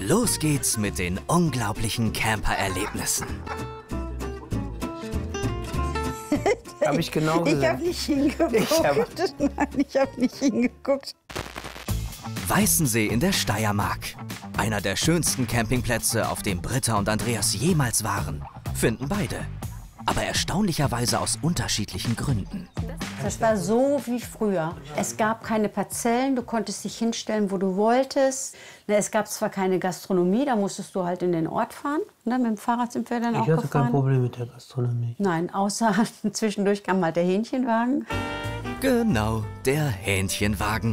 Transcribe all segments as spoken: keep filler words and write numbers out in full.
Los geht's mit den unglaublichen Camper-Erlebnissen. Habe ich genau gesehen. Ich habe nicht hingeguckt. Ich hab... Nein, ich habe nicht hingeguckt. Weißensee in der Steiermark. Einer der schönsten Campingplätze, auf dem Britta und Andreas jemals waren, finden beide. Aber erstaunlicherweise aus unterschiedlichen Gründen. Das war so wie früher. Es gab keine Parzellen, du konntest dich hinstellen, wo du wolltest. Es gab zwar keine Gastronomie, da musstest du halt in den Ort fahren. Mit dem Fahrrad sind wir dann auch gefahren. Ich hatte gefahren. kein Problem mit der Gastronomie. Nein, außer zwischendurch kam halt der Hähnchenwagen. Genau, der Hähnchenwagen.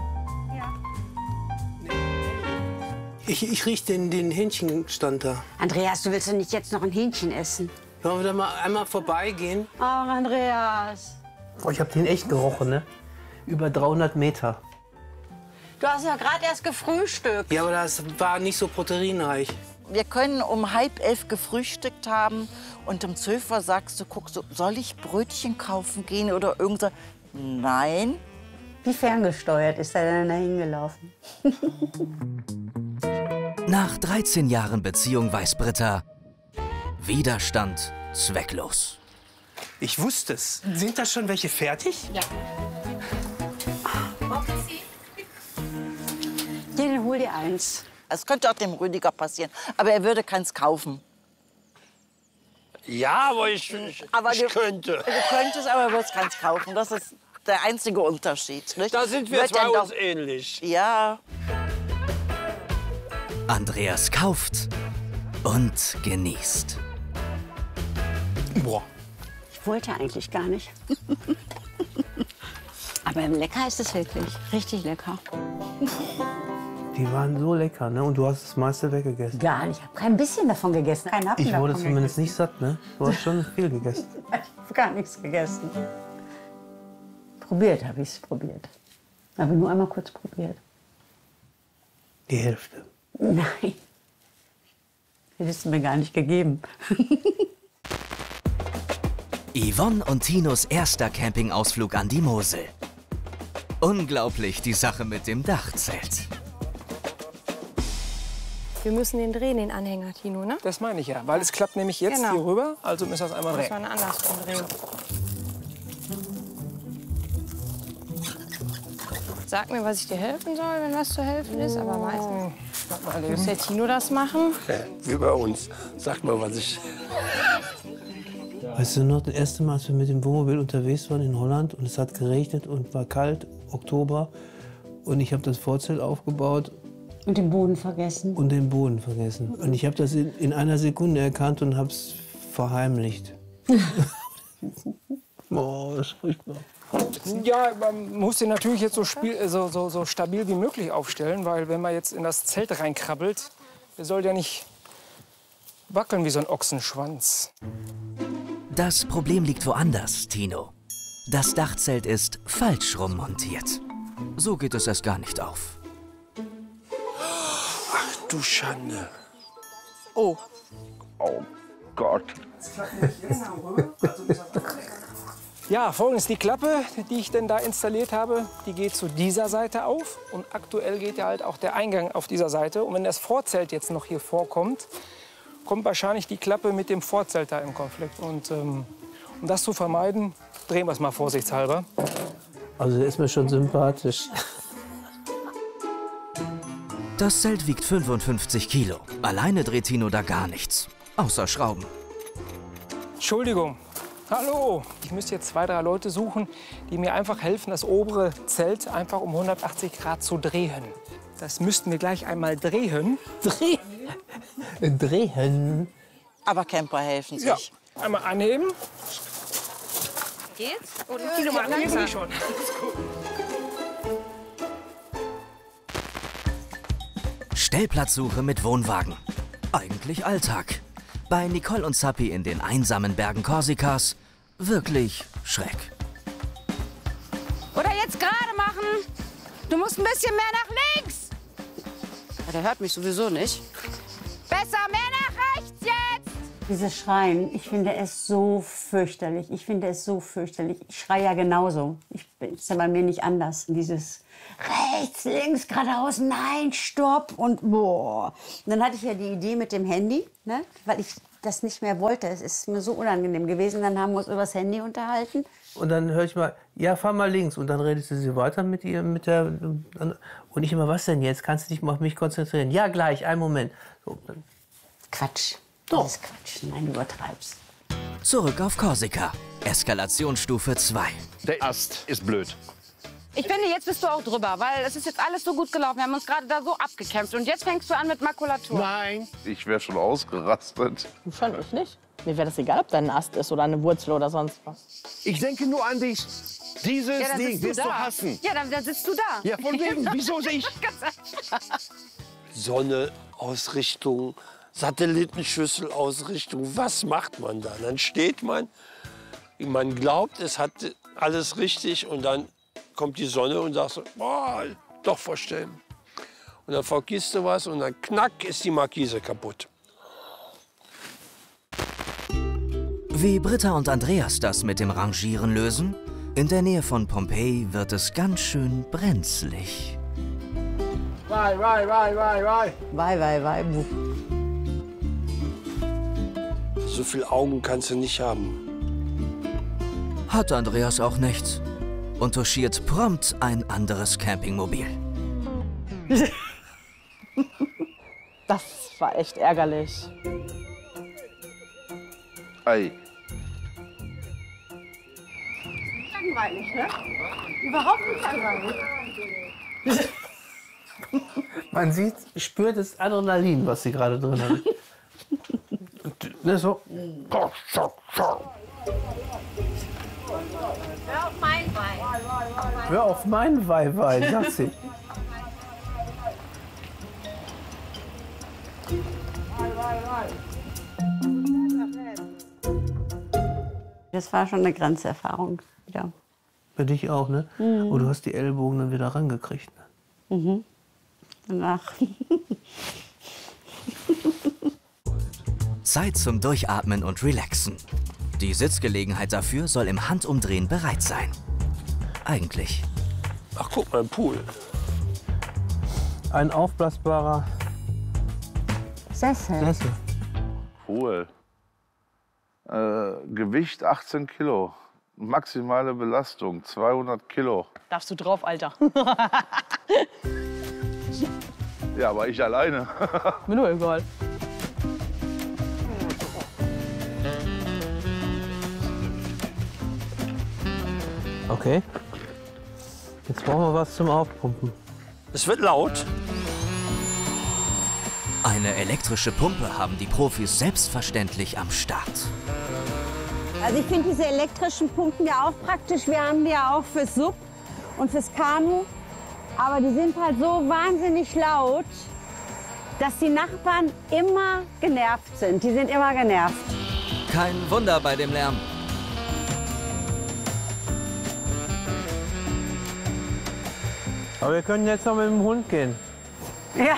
Ich, ich rieche den, den Hähnchenstand da. Andreas, du willst doch nicht jetzt noch ein Hähnchen essen? Wollen wir da mal einmal vorbeigehen? Ach, Andreas. Oh, ich habe den echt gerochen, ne? Über dreihundert Meter. Du hast ja gerade erst gefrühstückt. Ja, aber das war nicht so proteinreich. Wir können um halb elf gefrühstückt haben und um zwölf Uhr sagst du, guck, so, soll ich Brötchen kaufen gehen oder irgend so? Nein. Wie ferngesteuert ist er denn da hingelaufen? Nach dreizehn Jahren Beziehung weiß Britta, Widerstand zwecklos. Ich wusste es. Sind da schon welche fertig? Ja. Den hol dir eins. Es könnte auch dem Rüdiger passieren, aber er würde keins kaufen. Ja, aber ich, ich, aber ich du, könnte. Du könntest, aber er würde keins kaufen. Das ist der einzige Unterschied. Nicht? Da sind wir Wird zwei er uns doch, ähnlich. Ja. Andreas kauft und genießt. Boah. Ich wollte eigentlich gar nicht. Aber lecker ist es wirklich. Richtig lecker. Die waren so lecker, ne? Und du hast das meiste weggegessen. Gar nicht. Ich habe kein bisschen davon gegessen. Kein Happen Ich wurde davon zumindest gegessen. nicht satt, ne? Du hast schon viel gegessen. Ich habe gar nichts gegessen. Probiert habe ich es probiert. Aber nur einmal kurz probiert. Die Hälfte. Nein. Hättest du mir gar nicht gegeben. Yvonne und Tinos erster Campingausflug an die Mosel. Unglaublich die Sache mit dem Dachzelt. Wir müssen den drehen, den Anhänger, Tino, ne? Das meine ich ja, weil es klappt nämlich jetzt Genau. hier rüber, also müssen wir es einmal Muss drehen. man andersrum drehen. Sag mir, was ich dir helfen soll, wenn was zu helfen ist, aber meistens Mal muss eben. der Tino das machen. Wie bei uns. Sag mal, was ich... Weißt du noch, das erste Mal, als wir mit dem Wohnmobil unterwegs waren in Holland und es hat geregnet und war kalt, Oktober, und ich habe das Vorzelt aufgebaut Und den Boden vergessen. und den Boden vergessen. Und ich habe das in, in einer Sekunde erkannt und habe es verheimlicht. Oh, das ist furchtbar. Ja, man muss den natürlich jetzt so, spiel, so, so, so stabil wie möglich aufstellen, weil wenn man jetzt in das Zelt reinkrabbelt, der soll ja nicht wackeln wie so ein Ochsenschwanz. Das Problem liegt woanders, Tino. Das Dachzelt ist falsch rum montiert. So geht es erst gar nicht auf. Ach du Schande. Oh. Oh Gott. Ja, folgendes, die Klappe, die ich denn da installiert habe, die geht zu dieser Seite auf. Und aktuell geht ja halt auch der Eingang auf dieser Seite. Und wenn das Vorzelt jetzt noch hier vorkommt, kommt wahrscheinlich die Klappe mit dem Vorzelt da in Konflikt. Und ähm, um das zu vermeiden, drehen wir es mal vorsichtshalber. Also der ist mir schon sympathisch. Das Zelt wiegt fünfundfünfzig Kilo. Alleine dreht Tino da gar nichts. Außer Schrauben. Entschuldigung. Hallo. Ich müsste jetzt zwei, drei Leute suchen, die mir einfach helfen, das obere Zelt einfach um hundertachtzig Grad zu drehen. Das müssten wir gleich einmal drehen. Drehen. Drehen. Aber Camper helfen sich. Ja. Einmal anheben. Geht's? Oder Ja, Tino, mal irgendwie langsam. schon. Stellplatzsuche mit Wohnwagen. Eigentlich Alltag. Bei Nicole und Zappi in den einsamen Bergen Korsikas wirklich Schreck. Oder jetzt gerade machen. Du musst ein bisschen mehr nach links. Ja, der hört mich sowieso nicht. Besser mehr nach rechts jetzt. Dieses Schreien, ich finde es so fürchterlich. Ich finde es so fürchterlich. Ich schreie ja genauso. Ich ist ja bei mir nicht anders. Dieses rechts, links, geradeaus, nein, stopp und boah. Und dann hatte ich ja die Idee mit dem Handy, ne? Weil ich das nicht mehr wollte. Es ist mir so unangenehm gewesen. Dann haben wir uns über das Handy unterhalten. Und dann höre ich mal, ja, fahr mal links. Und dann redet sie weiter mit ihr, mit der. Und ich immer, was denn jetzt? Kannst du dich mal auf mich konzentrieren? Ja, gleich, einen Moment. So, dann. Quatsch. Doch. Das ist Quatsch. Nein, du übertreibst. Zurück auf Korsika. Eskalationsstufe zwei. Der Ast ist blöd. Ich finde, jetzt bist du auch drüber, weil es ist jetzt alles so gut gelaufen. Wir haben uns gerade da so abgekämpft. Und jetzt fängst du an mit Makulatur. Nein. Ich wäre schon ausgerastet. Schon, ich nicht. Mir wäre das egal, ob da ein Ast ist oder eine Wurzel oder sonst was. Ich denke nur an dich. Dieses Ja, dann Ding sitzt du wirst du da. hassen. Ja, dann, dann sitzt du da. Ja, von wegen. Wieso ich? Sonne, Ausrichtung, Satellitenschüssel, Ausrichtung. Was macht man da? Dann steht man, man glaubt, es hat alles richtig und dann kommt die Sonne und sagt so, boah, doch verstellen. Und dann vergisst du was und dann knack ist die Markise kaputt. Wie Britta und Andreas das mit dem Rangieren lösen? In der Nähe von Pompeji wird es ganz schön brenzlig. Wei, wei, wei, wei, wei. Wei, wei, wei. buh. So viele Augen kannst du nicht haben. Hat Andreas auch nicht. Und touchiert prompt ein anderes Campingmobil. Das war echt ärgerlich. Ei. Langweilig, ne? Überhaupt nicht langweilig. Man sieht, spürt das Adrenalin, was sie gerade drin hat. Ne, so. Hör auf mein Bein. Hör auf meinen Weih-Weih, sagt sie. Das war schon eine Grenzerfahrung wieder. Für dich auch, ne? Mhm. Und du hast die Ellbogen dann wieder rangekriegt. Ne? Mhm. Danach. Zeit zum Durchatmen und Relaxen. Die Sitzgelegenheit dafür soll im Handumdrehen bereit sein. Eigentlich. Ach, guck mal, ein Pool. Ein aufblasbarer Sessel. Sessel. Cool. Äh, Gewicht achtzehn Kilo. Maximale Belastung zweihundert Kilo. Darfst du drauf, Alter. Ja, aber ich alleine. Mir nur egal. Okay. Jetzt brauchen wir was zum Aufpumpen. Es wird laut. Eine elektrische Pumpe haben die Profis selbstverständlich am Start. Also ich finde diese elektrischen Pumpen ja auch praktisch. Wir haben die ja auch fürs Sub und fürs Kanu. Aber die sind halt so wahnsinnig laut, dass die Nachbarn immer genervt sind. Die sind immer genervt. Kein Wunder bei dem Lärm. Aber wir können jetzt noch mit dem Hund gehen. Ja.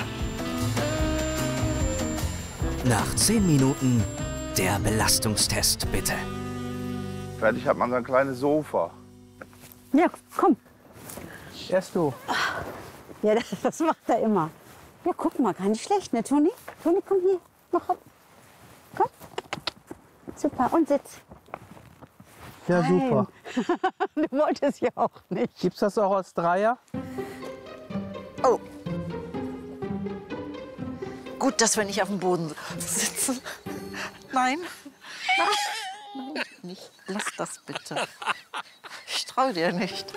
Nach zehn Minuten der Belastungstest, bitte. Fertig hat man so ein kleines Sofa. Ja, komm. Erst du. Ja, das, das macht er immer. Ja, guck mal, gar nicht schlecht, ne, Toni? Toni, komm hier. Mach hopp. Komm. Super, und sitz. Ja, Nein. super. Du wolltest ja auch nicht. Gibt's das auch als Dreier? Oh. Gut, dass wir nicht auf dem Boden sitzen. Nein. Nein. Nein, nicht. Lass das bitte. Ich trau dir nicht.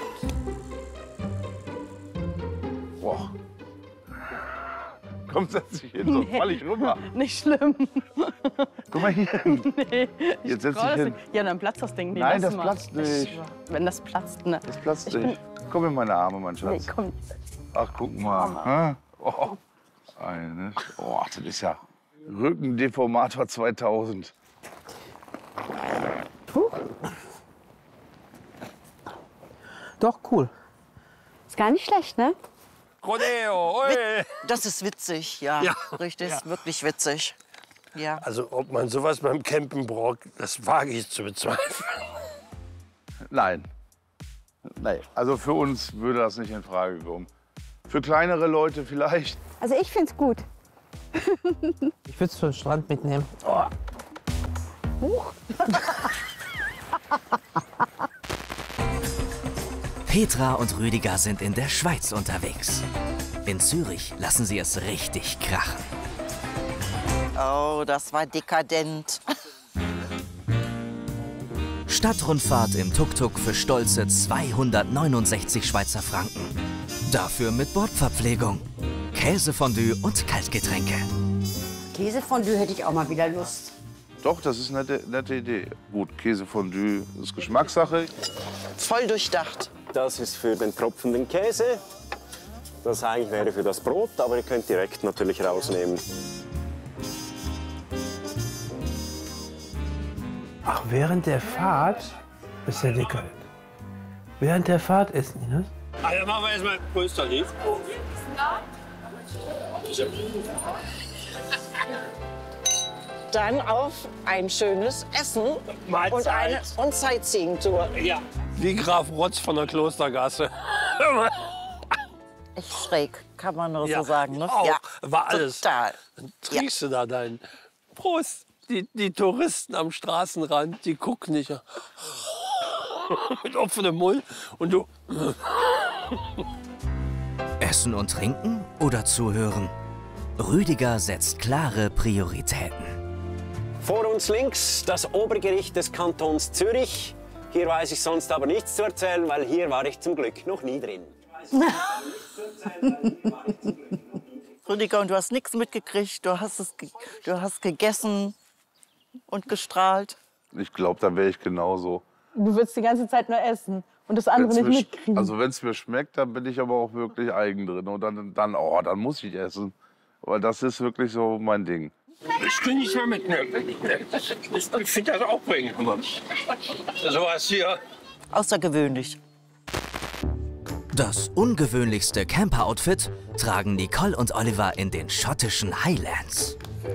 Boah. Komm, setz dich hin, sonst fall ich runter. Nicht schlimm. Guck mal hier. Nee. Jetzt setz Scroll dich das hin. Ding. Ja, dann platzt das Ding. Nee, Nein, lass das mal. platzt nicht. Ich- Wenn das platzt, ne? Das platzt Ich nicht. Komm in meine Arme, mein Nee, Schatz. komm. Ach, guck mal. Hä? Oh. Eine. Oh, das ist ja Rückendeformator zweitausend. Doch, cool. Ist gar nicht schlecht, ne? Rodeo, oi. Das ist witzig, ja. Ja. Richtig, ist wirklich witzig. Ja. Also, ob man sowas beim Campen braucht, das wage ich zu bezweifeln. Nein. Nee, also für uns würde das nicht in Frage kommen. Für kleinere Leute vielleicht. Also ich find's gut. Ich würde es zum Strand mitnehmen. Oh. Huch. Petra und Rüdiger sind in der Schweiz unterwegs. In Zürich lassen sie es richtig krachen. Oh, das war dekadent. Stadtrundfahrt im Tuk-Tuk für stolze zweihundertneunundsechzig Schweizer Franken. Dafür mit Bordverpflegung, Käsefondue und Kaltgetränke. Käsefondue hätte ich auch mal wieder Lust. Doch, das ist eine nette, nette Idee. Gut, Käsefondue ist Geschmackssache. Voll durchdacht. Das ist für den tropfenden Käse. Das eigentlich wäre für das Brot, aber ihr könnt direkt natürlich rausnehmen. Ach, während der Fahrt ist ja dekadent. Während der Fahrt essen die, ne? Ah, dann machen wir erstmal größter Lied. Dann auf ein schönes Essen Mahlzeit. und eine und Sightseeing-Tour. Ja. Wie Graf Rotz von der Klostergasse. Echt schräg, kann man nur Ja, so sagen. Ne? auch. Ja, War alles. total. Dann trinkst du da deinen Prost. Die, die Touristen am Straßenrand, die gucken dich mit offenem Mund und du. Essen und trinken oder zuhören? Rüdiger setzt klare Prioritäten. Vor uns links das Obergericht des Kantons Zürich. Hier weiß ich sonst aber nichts zu erzählen, weil hier war ich zum Glück noch nie drin. Rüdiger, und du hast nichts mitgekriegt. Du hast, es ge du hast gegessen und gestrahlt. Ich glaube, da wäre ich genauso. Du willst die ganze Zeit nur essen und das andere Wenn's nicht mir, mitkriegen. also wenn es mir schmeckt, dann bin ich aber auch wirklich eigen drin. Und dann, dann, oh, dann muss ich essen. Weil das ist wirklich so mein Ding. Ich kann nicht mehr mitnehmen. Ich finde das auch bringen. Sowas hier. Außergewöhnlich. Das ungewöhnlichste Camper-Outfit tragen Nicole und Oliver in den schottischen Highlands.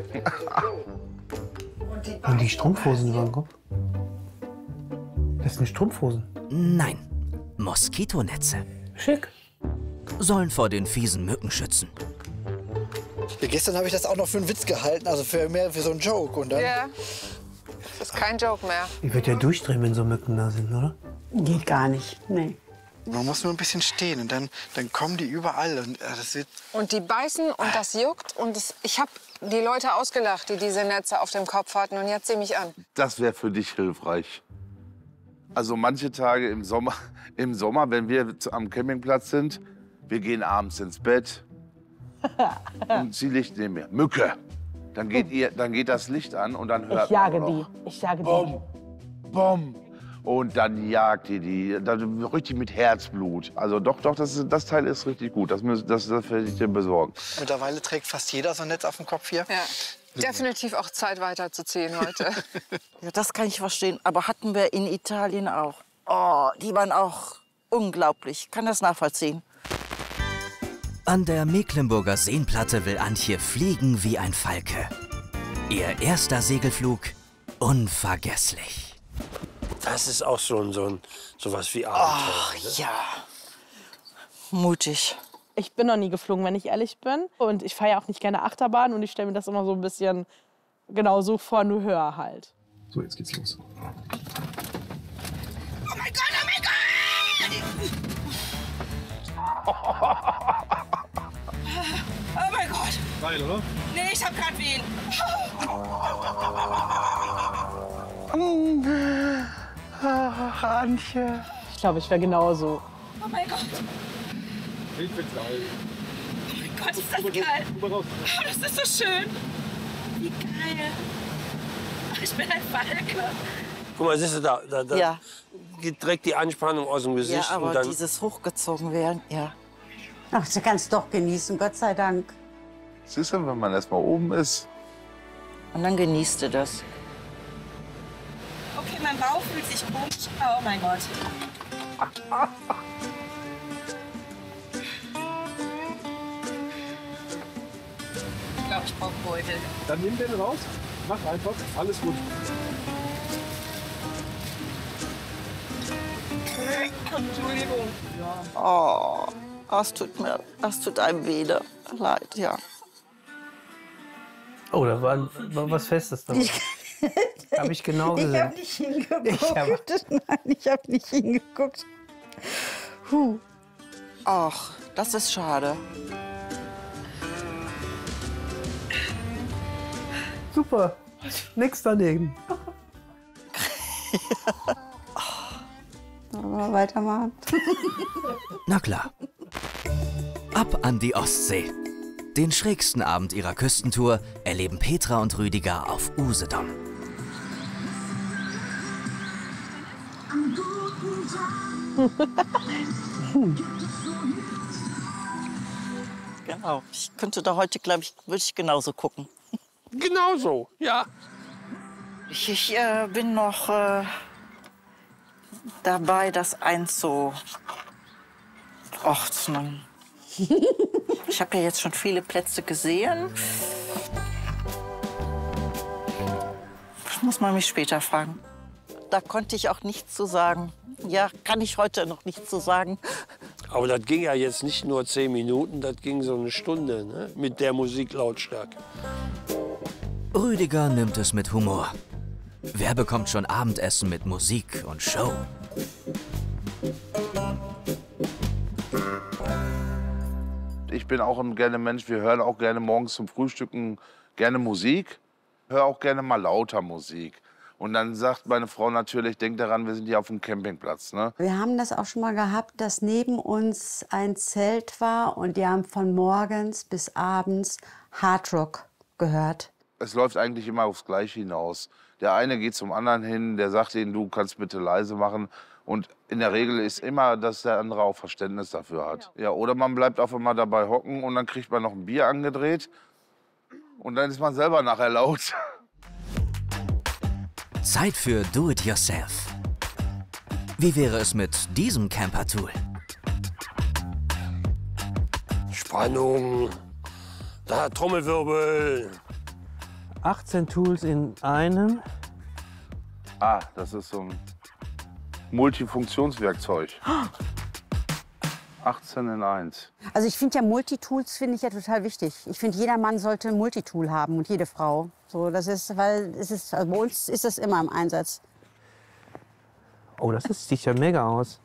Und die Strumpfhosen über den Kopf? Das sind Strumpfhosen. Nein, Moskitonetze. Schick. Sollen vor den fiesen Mücken schützen. Ja, gestern habe ich das auch noch für einen Witz gehalten, also für mehr für so einen Joke. Und dann Ja, das ist kein Joke mehr. Ich würde ja durchdrehen, wenn so Mücken da sind, oder? Geht gar nicht, nee. man muss nur ein bisschen stehen und dann, dann kommen die überall. Und, äh, das wird Und die beißen und das juckt. Und das, ich habe die Leute ausgelacht, die diese Netze auf dem Kopf hatten. Und jetzt sieh mich an. Das wäre für dich hilfreich. Also manche Tage im Sommer, im Sommer, wenn wir am Campingplatz sind, wir gehen abends ins Bett und sie liegt neben mir. Mücke. Dann geht, ihr, dann geht das Licht an und dann hört Ich jage man noch, die. Ich jage die. Bom, bom. Und dann jagt ihr die, dann richtig mit Herzblut. Also doch, doch, das, ist, das Teil ist richtig gut. Das, müß, das, das werde ich dir besorgen. Mittlerweile trägt fast jeder so ein Netz auf dem Kopf hier. Ja. Definitiv auch Zeit weiterzuziehen heute. Ja, das kann ich verstehen. Aber hatten wir in Italien auch. Oh, die waren auch unglaublich. Kann das nachvollziehen. An der Mecklenburger Seenplatte will Antje fliegen wie ein Falke. Ihr erster Segelflug unvergesslich. Das ist auch so ein, so ein sowas wie Abenteuer. Ach, ne? Ja. Mutig. Ich bin noch nie geflogen, wenn ich ehrlich bin. Und ich fahre ja auch nicht gerne Achterbahn. Und ich stelle mir das immer so ein bisschen genau so vor, nur höher halt. So, jetzt geht's los. Oh mein Gott, oh mein Gott! Oh mein Gott! Geil, oder? Nee, ich hab grad wen. Ach, Antje. Ich glaube, ich wäre genauso. Oh mein Gott! Ich find's geil. Oh mein Gott, ist das geil! Oh, das ist so schön! Wie geil! Ich bin ein Falke. Guck mal, siehst du da, da, da Ja. geht direkt die Anspannung aus dem Gesicht. Ja, aber und dann, dieses hochgezogen werden, ja. Ach, du kannst doch genießen, Gott sei Dank. Siehst du, wenn man erst mal oben ist. Und dann genießt du das. Okay, mein Bauch fühlt sich komisch. Oh mein Gott. Ich glaube, ich brauche Beutel. Dann nimm den raus. Mach einfach. Alles gut. Entschuldigung. Oh, das tut mir, das tut einem weh, leid, ja. Oh, da war, war was Festes da. Habe ich genau gesehen. Ich habe nicht hingeguckt. Ich hab- Nein, ich habe nicht hingeguckt. Puh. Ach, das ist schade. Super. Nix daneben. Wollen wir weitermachen? Na klar. Ab an die Ostsee. Den schrägsten Abend ihrer Küstentour erleben Petra und Rüdiger auf Usedom. Genau. Ich könnte da heute, glaube ich, würde ich genauso gucken. Genauso, ja. Ich, ich äh, bin noch äh, dabei, das einzuordnen. Ich habe ja jetzt schon viele Plätze gesehen. Das muss man mich später fragen. Da konnte ich auch nichts zu sagen. Ja, kann ich heute noch nichts zu sagen. Aber das ging ja jetzt nicht nur zehn Minuten, das ging so eine Stunde, ne? Mit der Musiklautstärke. Rüdiger nimmt es mit Humor. Wer bekommt schon Abendessen mit Musik und Show? Ich bin auch ein gerne Mensch, wir hören auch gerne morgens zum Frühstücken gerne Musik. Höre auch gerne mal lauter Musik. Und dann sagt meine Frau natürlich, denk daran, wir sind hier auf dem Campingplatz. Ne? Wir haben das auch schon mal gehabt, dass neben uns ein Zelt war und die haben von morgens bis abends Hardrock gehört. Es läuft eigentlich immer aufs Gleiche hinaus. Der eine geht zum anderen hin, der sagt ihnen, du kannst bitte leise machen. Und in der Regel ist immer, dass der andere auch Verständnis dafür hat. Ja, oder man bleibt auf einmal dabei hocken und dann kriegt man noch ein Bier angedreht. Und dann ist man selber nachher laut. Zeit für Do-it-yourself. Wie wäre es mit diesem Camper-Tool? Spannung, da Trommelwirbel. achtzehn Tools in einem. Ah, das ist so ein Multifunktionswerkzeug. achtzehn in eins. Also ich finde ja Multitools finde ich ja total wichtig. Ich finde, jeder Mann sollte ein Multitool haben und jede Frau. So, das ist, weil es ist, also bei uns ist das immer im Einsatz. Oh, das ist, sieht ja mega aus.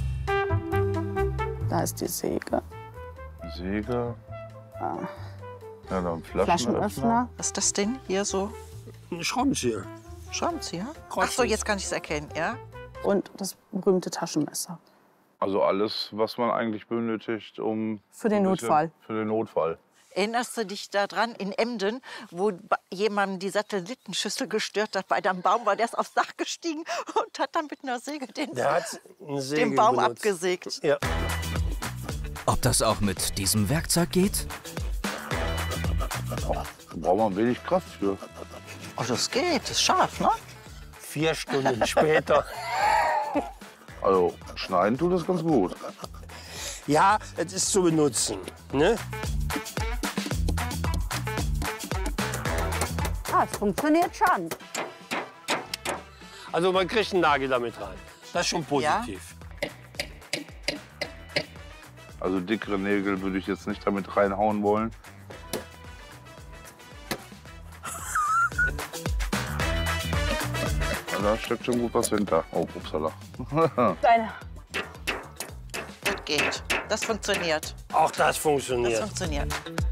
Da ist die Säge. Säge. Ah. Ja, dann Flaschenöffner. Flaschenöffner. Was ist das denn hier so? Ein Schraubenzieher. Schraubenzieher? Ach so, jetzt kann ich es erkennen, ja? Und das berühmte Taschenmesser. Also alles, was man eigentlich benötigt, um... Für den ein bisschen- Notfall. Für den Notfall. Erinnerst du dich daran in Emden, wo jemand die Satellitenschüssel gestört hat? Bei einem Baum war der ist aufs Dach gestiegen und hat dann mit einer Säge den, Der hat eine Säge den Baum benutzt. abgesägt. Ja. Ob das auch mit diesem Werkzeug geht? Da braucht man wenig Kraft für. Oh, das geht, das ist scharf, ne? Vier Stunden später. Also schneiden tut das ganz gut. Ja, es ist zu benutzen. Ne? Ah, es funktioniert schon. Also man kriegt einen Nagel damit rein. Das ist schon positiv. Also dickere Nägel würde ich jetzt nicht damit reinhauen wollen. Ja, da steckt schon gut was hinter. Oh, upsala. Deine. Das geht, das funktioniert. Auch das Das funktioniert. funktioniert.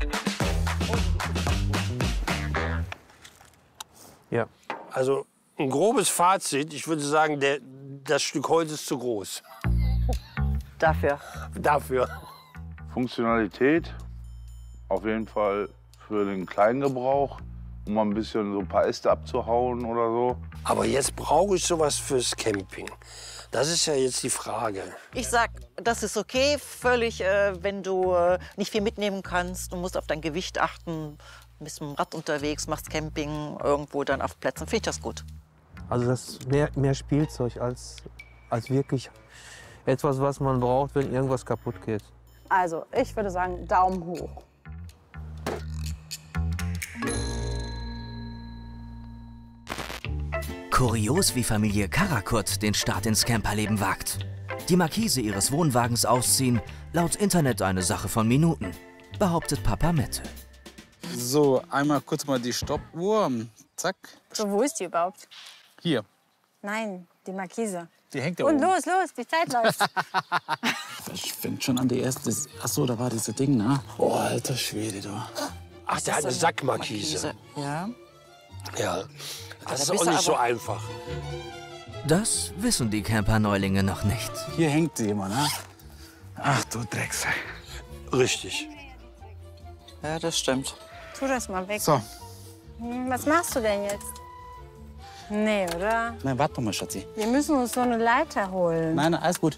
Ja. Also ein grobes Fazit. Ich würde sagen, der, das Stück Holz ist zu groß. Dafür. Dafür. Funktionalität auf jeden Fall für den kleinen Gebrauch, um mal ein bisschen so ein paar Äste abzuhauen oder so. Aber jetzt brauche ich sowas fürs Camping. Das ist ja jetzt die Frage. Ich sag, das ist okay, völlig, äh, wenn du äh, nicht viel mitnehmen kannst. Du musst auf dein Gewicht achten, bist mit dem Rad unterwegs, machst Camping irgendwo dann auf Plätzen. Finde ich das gut. Also das ist mehr, mehr Spielzeug als, als wirklich etwas, was man braucht, wenn irgendwas kaputt geht. Also, ich würde sagen, Daumen hoch. Kurios, wie Familie Karakurt den Start ins Camperleben wagt. Die Markise ihres Wohnwagens ausziehen, laut Internet eine Sache von Minuten, behauptet Papa Mette. So, einmal kurz mal die Stoppuhr. Zack. So, wo ist die überhaupt? Hier. Nein, die Markise. Die hängt da Und oben. los, los, die Zeit läuft. Ich fängt schon an, die erste. Ach so, da war dieses Ding, ne? Oh, alter Schwede, du. Ach, der hat eine Sackmarkise. Ja. Ja, das ist da auch bist du nicht so aber- einfach. Das wissen die Camper-Neulinge noch nicht. Hier hängt sie immer, ne? Ach du Drecksack. Richtig. Ja, das stimmt. Tu das mal weg. So. Hm, was machst du denn jetzt? Nee, oder? Nein, warte mal, Schatzi. Wir müssen uns so eine Leiter holen. Nein, nein, alles gut.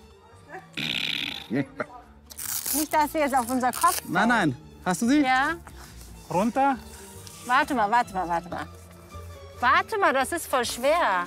Nicht, dass sie jetzt auf unser Kopf fällt. Nein, nein. Hast du sie? Ja. Runter. Warte mal, warte mal, warte mal. Warte mal, das ist voll schwer.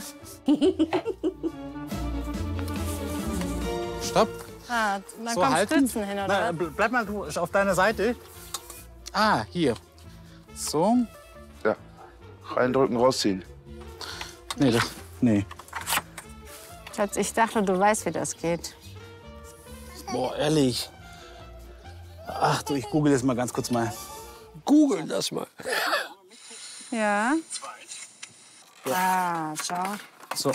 Stopp. Ah, dann So kommt halten. Stützen hin, oder? Nein, bl- bleib mal du auf deiner Seite. Ah, hier. So. Ja. Reindrücken, rausziehen. Nee, das. Nee. Schatz, ich dachte, du weißt, wie das geht. Boah, ehrlich. Ach du, ich google das mal ganz kurz mal. Google das mal. Ja. Ah, schau. So.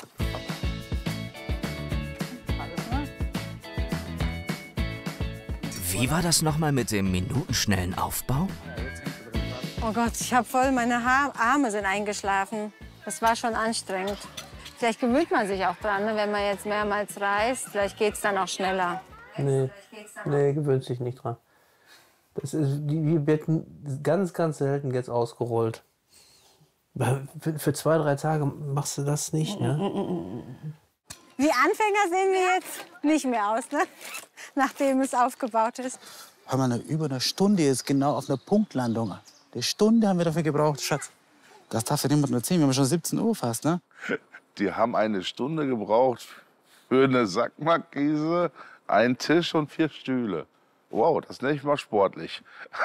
Wie war das nochmal mit dem minutenschnellen Aufbau? Oh Gott, ich habe voll, meine ha Arme sind eingeschlafen. Das war schon anstrengend. Vielleicht gewöhnt man sich auch dran, ne? Wenn man jetzt mehrmals reist. Vielleicht geht es dann auch schneller. Nee, nee, gewöhnt sich nicht dran. Das ist, die, die werden ganz, ganz selten jetzt ausgerollt. Für, für zwei, drei Tage machst du das nicht, ne? Wie Anfänger sehen wir jetzt nicht mehr aus, ne? Nachdem es aufgebaut ist. Hör mal, über eine Stunde ist genau auf einer Punktlandung. Eine Stunde haben wir dafür gebraucht, Schatz. Das darf ja niemand nur erzählen. Wir haben schon siebzehn Uhr fast, ne? Die haben eine Stunde gebraucht für eine Sackmarkise, einen Tisch und vier Stühle. Wow, das nenne ich mal sportlich.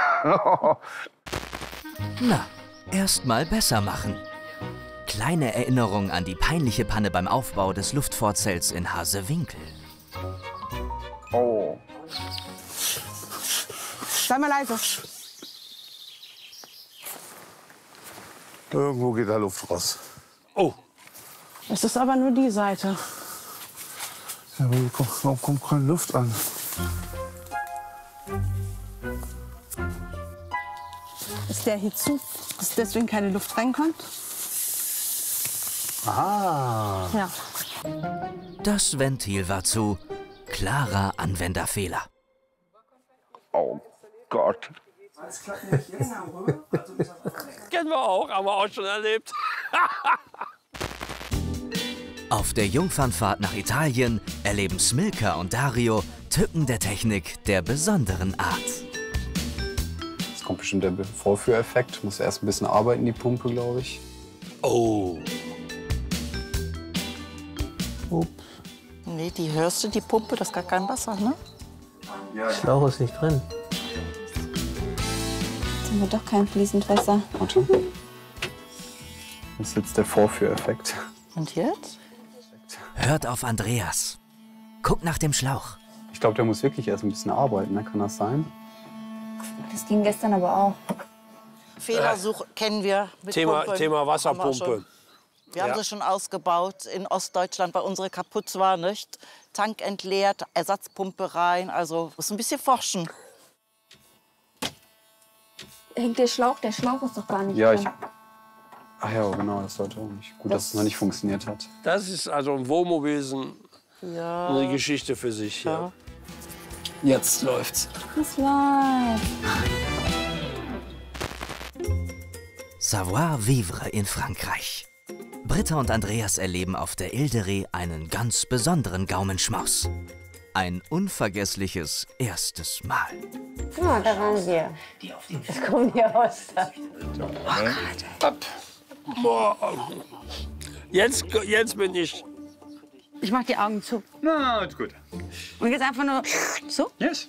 Na, erst mal besser machen. Kleine Erinnerung an die peinliche Panne beim Aufbau des Luftfortzells in Hasewinkel. Oh. Sei mal leise. Irgendwo geht da Luft raus. Oh. Es ist aber nur die Seite. Ja, aber hier kommt, warum kommt keine Luft an? Ist der hier zu, dass deswegen keine Luft reinkommt? Aha. Ja. Das Ventil war zu. Klarer Anwenderfehler. Oh Gott. Kennen wir auch, haben wir auch schon erlebt. Auf der Jungfernfahrt nach Italien erleben Smilka und Dario Tücken der Technik der besonderen Art. Jetzt kommt bestimmt der Vorführeffekt. Muss erst ein bisschen arbeiten, die Pumpe, glaube ich. Oh. Ups. Nee, die hörst du, die Pumpe, das ist gar kein Wasser, ne? Schlauch ist nicht drin. Jetzt haben wir doch kein fließend Wasser. Warte. Das ist jetzt der Vorführeffekt. Und jetzt? Hört auf Andreas. Guck nach dem Schlauch. Ich glaube, der muss wirklich erst ein bisschen arbeiten, ne? Kann das sein? Das ging gestern aber auch. Fehlersuche kennen wir mit Thema, Pumpen. Thema Haben wir Wasserpumpe. schon. Wir haben Ja. sie schon ausgebaut in Ostdeutschland, weil unsere kaputt war, nicht? Tank entleert, Ersatzpumpe rein, also muss ein bisschen forschen. Hängt der Schlauch? Der Schlauch ist doch gar nicht Ja, drin. ich. Ach ja, genau, das sollte auch nicht. Gut, dass es noch nicht funktioniert hat. Das ist also im Wohnmobilwesen Ja. eine Geschichte für sich. Ja. Ja. Jetzt läuft's. Das läuft. Savoir-vivre in Frankreich. Britta und Andreas erleben auf der Ile de Ré einen ganz besonderen Gaumenschmaus. Ein unvergessliches erstes Mal. Guck mal, da waren wir. Das kommen die aus. Ab. Boah. Jetzt, jetzt bin ich. Ich mach die Augen zu. Na, ist gut. Und jetzt einfach nur so. Yes.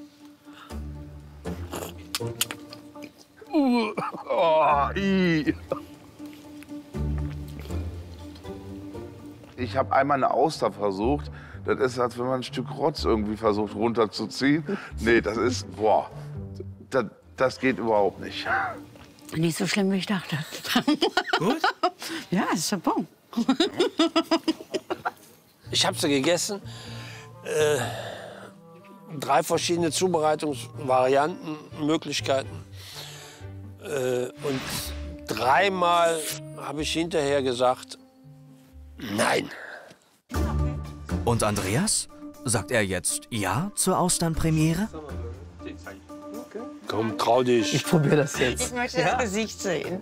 Oh, i. Ich habe einmal eine Auster versucht. Das ist, als wenn man ein Stück Rotz irgendwie versucht runterzuziehen. Nee, das ist, boah, das, das geht überhaupt nicht. Nicht so schlimm, wie ich dachte. Gut? Ja, ist so bon. Ich habe sie gegessen. Äh, drei verschiedene Zubereitungsvarianten, Möglichkeiten. Äh, und dreimal habe ich hinterher gesagt, nein. Und Andreas? Sagt er jetzt Ja zur Austernpremiere? Komm, trau dich. Ich probiere das jetzt. Ich möchte das Gesicht sehen.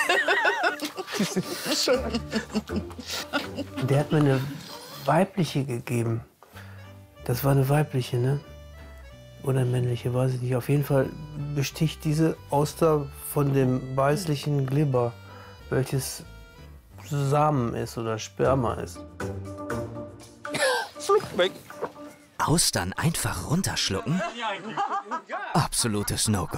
Der hat mir eine weibliche gegeben. Das war eine weibliche, ne? Oder männliche, weiß ich nicht. Auf jeden Fall besticht diese Auster von dem weißlichen Glibber, welches Samen ist oder Sperma ist. Austern einfach runterschlucken? Absolutes No-Go.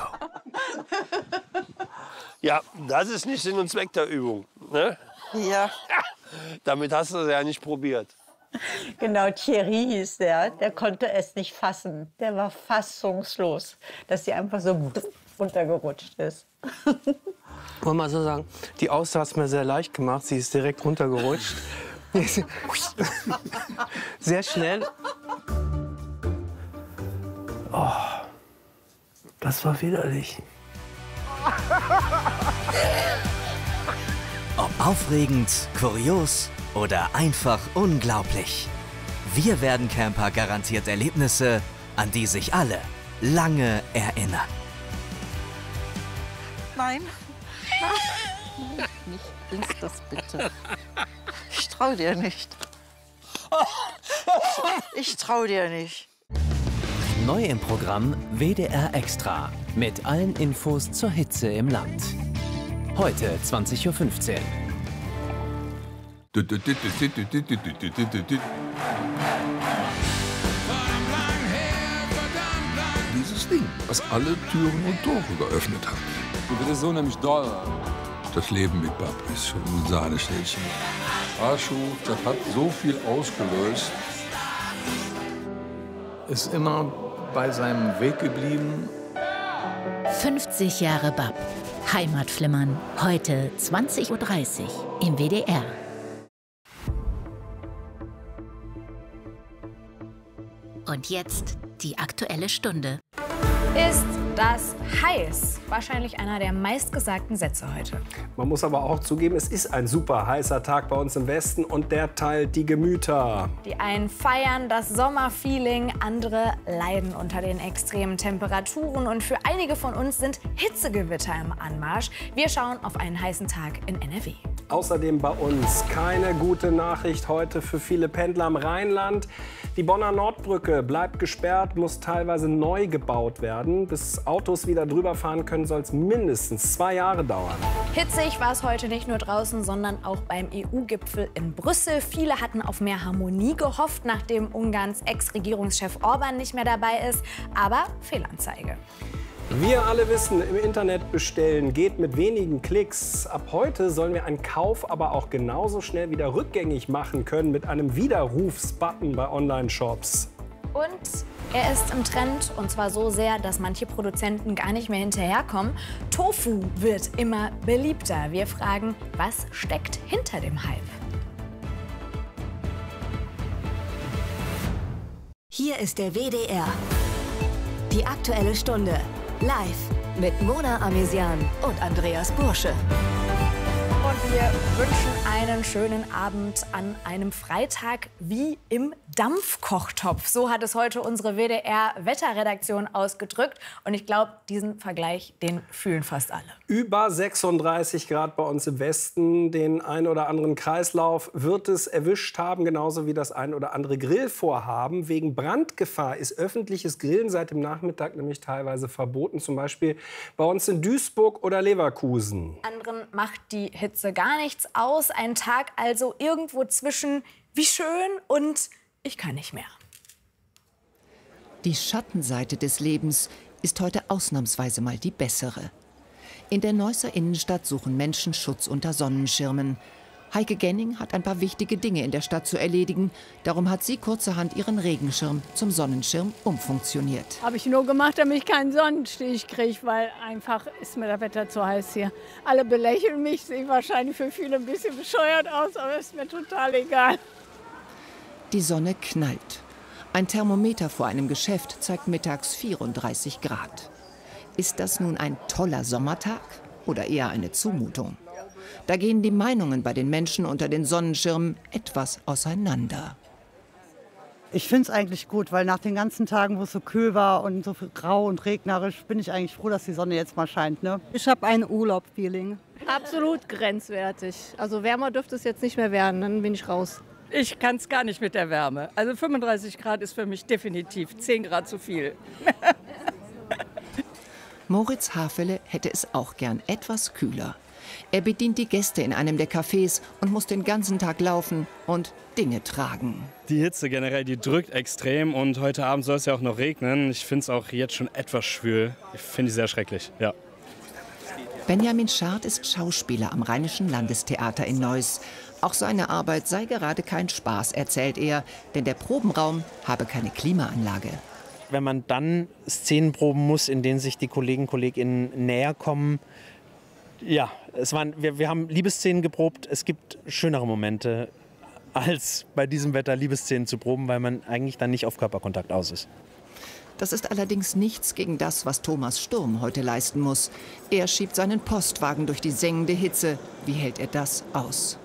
Ja, das ist nicht Sinn und Zweck der Übung. Ne? Ja. Damit hast du es ja nicht probiert. Genau, Thierry hieß der. Der konnte es nicht fassen. Der war fassungslos, dass sie einfach so runtergerutscht ist. Wollen wir mal so sagen, die Auster hat es mir sehr leicht gemacht. Sie ist direkt runtergerutscht. Sehr schnell. Oh, das war widerlich. Ob aufregend, kurios oder einfach unglaublich. Wir werden Camper garantiert Erlebnisse, an die sich alle lange erinnern. Nein. Nein. Nicht ist das bitte. Ich trau dir nicht. Ich trau dir nicht. Neu im Programm W D R Extra mit allen Infos zur Hitze im Land. Heute zwanzig Uhr fünfzehn. Dieses Ding, was alle Türen und Tore geöffnet hat. Das ist so nämlich doll. Das Leben mit Bab ist schon ein Sahneschnällchen. Aschu, das hat so viel ausgelöst. Ist immer bei seinem Weg geblieben. fünfzig Jahre Bab. Heimatflimmern. Heute zwanzig Uhr dreißig im W D R. Und jetzt die Aktuelle Stunde. Ist das heiß? Wahrscheinlich einer der meistgesagten Sätze heute. Man muss aber auch zugeben, es ist ein super heißer Tag bei uns im Westen und der teilt die Gemüter. Die einen feiern das Sommerfeeling, andere leiden unter den extremen Temperaturen und für einige von uns sind Hitzegewitter im Anmarsch. Wir schauen auf einen heißen Tag in N R W. Außerdem bei uns keine gute Nachricht heute für viele Pendler im Rheinland. Die Bonner Nordbrücke bleibt gesperrt, muss teilweise neu gebaut werden. Bis Autos wieder drüber fahren können, soll es mindestens zwei Jahre dauern. Hitzig war es heute nicht nur draußen, sondern auch beim E U-Gipfel in Brüssel. Viele hatten auf mehr Harmonie gehofft, nachdem Ungarns Ex-Regierungschef Orban nicht mehr dabei ist. Aber Fehlanzeige. Wir alle wissen, im Internet bestellen geht mit wenigen Klicks. Ab heute sollen wir einen Kauf aber auch genauso schnell wieder rückgängig machen können mit einem Widerrufsbutton bei Online-Shops. Und er ist im Trend, und zwar so sehr, dass manche Produzenten gar nicht mehr hinterherkommen. Tofu wird immer beliebter. Wir fragen, was steckt hinter dem Hype? Hier ist der W D R. Die Aktuelle Stunde. Live mit Mona Amesian und Andreas Bursche. Und wir wünschen einen schönen Abend an einem Freitag wie im Dampfkochtopf. So hat es heute unsere W D R-Wetterredaktion ausgedrückt. Und ich glaube, diesen Vergleich, den fühlen fast alle. Über sechsunddreißig Grad bei uns im Westen. Den ein oder anderen Kreislauf wird es erwischt haben, genauso wie das ein oder andere Grillvorhaben. Wegen Brandgefahr ist öffentliches Grillen seit dem Nachmittag nämlich teilweise verboten. Zum Beispiel bei uns in Duisburg oder Leverkusen. Anderen macht die Hitze gar nichts aus. Ein Tag also irgendwo zwischen wie schön und ich kann nicht mehr. Die Schattenseite des Lebens ist heute ausnahmsweise mal die bessere. In der Neusser Innenstadt suchen Menschen Schutz unter Sonnenschirmen. Heike Genning hat ein paar wichtige Dinge in der Stadt zu erledigen. Darum hat sie kurzerhand ihren Regenschirm zum Sonnenschirm umfunktioniert. Habe ich nur gemacht, damit ich keinen Sonnenstich kriege, weil einfach ist mir das Wetter zu heiß hier. Alle belächeln mich, sehe wahrscheinlich für viele ein bisschen bescheuert aus, aber ist mir total egal. Die Sonne knallt. Ein Thermometer vor einem Geschäft zeigt mittags vierunddreißig Grad. Ist das nun ein toller Sommertag oder eher eine Zumutung? Da gehen die Meinungen bei den Menschen unter den Sonnenschirmen etwas auseinander. Ich finde es eigentlich gut, weil nach den ganzen Tagen, wo es so kühl war und so grau und regnerisch, bin ich eigentlich froh, dass die Sonne jetzt mal scheint. Ne? Ich habe ein Urlaub-Feeling. Absolut grenzwertig. Also wärmer dürfte es jetzt nicht mehr werden, dann bin ich raus. Ich kann es gar nicht mit der Wärme. Also fünfunddreißig Grad ist für mich definitiv zehn Grad zu viel. Moritz Hafele hätte es auch gern etwas kühler. Er bedient die Gäste in einem der Cafés und muss den ganzen Tag laufen und Dinge tragen. Die Hitze generell, die drückt extrem und heute Abend soll es ja auch noch regnen. Ich finde es auch jetzt schon etwas schwül. Ich finde es sehr schrecklich, ja. Benjamin Schad ist Schauspieler am Rheinischen Landestheater in Neuss. Auch seine Arbeit sei gerade kein Spaß, erzählt er, denn der Probenraum habe keine Klimaanlage. Wenn man dann Szenen proben muss, in denen sich die Kollegen und Kolleginnen näher kommen, ja, es waren, wir, wir haben Liebesszenen geprobt. Es gibt schönere Momente, als bei diesem Wetter Liebesszenen zu proben, weil man eigentlich dann nicht auf Körperkontakt aus ist. Das ist allerdings nichts gegen das, was Thomas Sturm heute leisten muss. Er schiebt seinen Postwagen durch die sengende Hitze. Wie hält er das aus?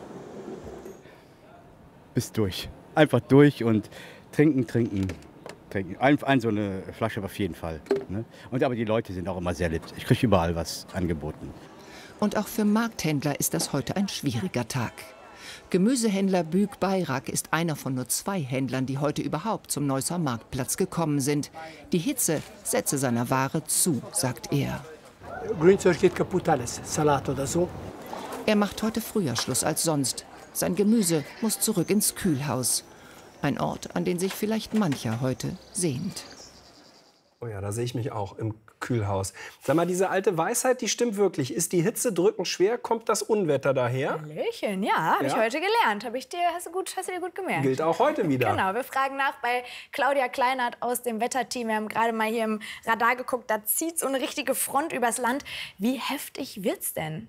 Bis durch. Einfach durch und trinken, trinken, trinken. Ein, ein so eine Flasche auf jeden Fall. Ne? Und aber die Leute sind auch immer sehr lieb. Ich kriege überall was angeboten. Und auch für Markthändler ist das heute ein schwieriger Tag. Gemüsehändler Büg Bayrak ist einer von nur zwei Händlern, die heute überhaupt zum Neusser Marktplatz gekommen sind. Die Hitze setze seiner Ware zu, sagt er. Grünzeug geht kaputt alles, Salat oder so. Er macht heute früher Schluss als sonst. Sein Gemüse muss zurück ins Kühlhaus. Ein Ort, an den sich vielleicht mancher heute sehnt. Oh ja, da sehe ich mich auch im Kühlhaus. Sag mal, diese alte Weisheit, die stimmt wirklich. Ist die Hitze drückend schwer, kommt das Unwetter daher? Hallöchen, ja, habe Ja? ich heute gelernt. Hab ich dir, hast, du gut, hast du dir gut gemerkt. Gilt auch heute wieder. Genau, wir fragen nach bei Claudia Kleinert aus dem Wetterteam. Wir haben gerade mal hier im Radar geguckt, da zieht so eine richtige Front übers Land. Wie heftig wird's denn?